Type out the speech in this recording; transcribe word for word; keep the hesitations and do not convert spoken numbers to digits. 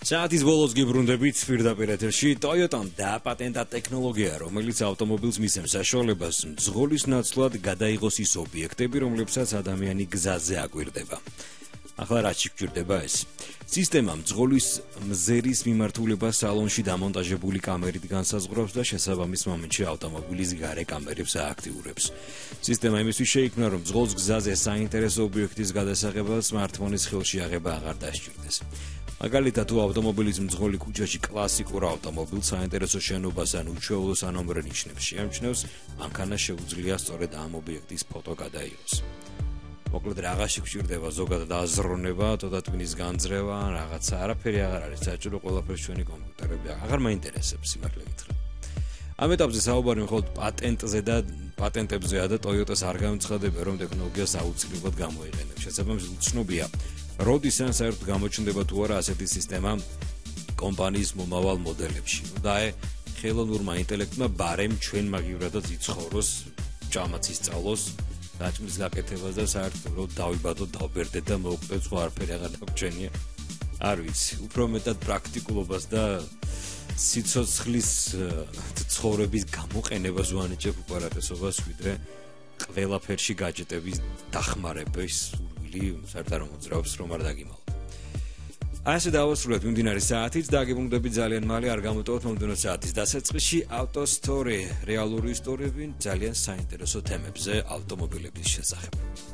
საათის ბოლოს გიბრუნდებით პირდაპირ ეთერში. Toyota-მ დააპატენტა ტექნოლოგია, რომელიც ავტომობილს მისცემს საშუალებას მძღოლის ნაცვლად გადაიღოს ის ობიექტები, რომლებსაც ადამიანი გზაზე აკვირდება. ახლა რა გჭირდება ეს? სისტემა მძღოლის მზერის მიმართულებას სალონში დამონტაჟებული კამერით განსაზღვრავს და შესაბამის მომენტში ავტომობილის გარე კამერებს ააქტიურებს. სისტემა იმისთვის შეიქმნა, რომ მძღოლს გზაზე საინტერესო ობიექტის გადასაღებად smartphone-ის ხელში აღება აღარ დასჭირდეს. მაგალითად, თუ ავტომობილის მძღოლი ქუჩაში კლასიკურ ავტომობილს საინტერესო შენობას ან უჩვეულო სანომბრო ნიშნებს შეამჩნევს, მანქანას შეუძლია სწორედ ამ ობიექტის ფოტო გადაიღოს. მოკლედ რაღაცი გჭირდება ზოგადად აზროვნება, თოდა ტვინის განძრევა, რაღაცა არაფერი აღარ არის საჭირო, ყველაფერს ჩვენი კომპიუტერები აღარ მაინტერესებს სიმართლე გითხრათ. ამ ეტაპზე საუბარი მხოლოდ პატენტზე და პატენტებზეა და Toyota-ს არ გამოცხადება, რომ ტექნოლოგიას აუცილებლად გამოიყენებს. შესაბამისად უცნობია, როდის ან საერთოდ გამოჩნდება თუ არა ასეთი სისტემა კომპანიის მომავალ მოდელებში. და ხელოვნურმა ინტელექტმა ბარემ ჩვენ მაგივრადაც იცხოვროს, ჭამაც ისწავლოს დაჭმის გაკეთებას და საერთოდ რო დავიბადოთ, დავბერდეთ და მოვკვდეთ სხვა არაფერი აღარ დაგჭენია. არ ვიცი, უფრო მეტად პრაქტიკულობას და სიცოცხლის ცხოვრების გამოყენებას ვანიჭებ უპირატესობას, ვიდრე ყველაფერში გაჯეტების დახმარების სურვილი საერთოდ არ მოძრაობს, რომ არ დაგიმალოთ. ასე დავასრულეთ მიმდინარე საათით და გიბრუნდებით ძალიან მალე, არ გამოტოვოთ მომდევნო საათის დასაწყისში ავტოსტორი, რეალური ისტორიები ძალიან საინტერესო თემებზე ავტომობილების შესახებ.